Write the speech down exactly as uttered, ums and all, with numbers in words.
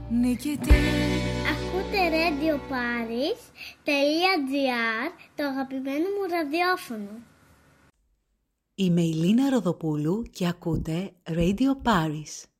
νικητή. Ακούτε Radio Paris τελεία τζι άρ, το αγαπημένο μου ραδιόφωνο. Είμαι η Λίνα Ροδοπούλου και ακούτε Radio Paris.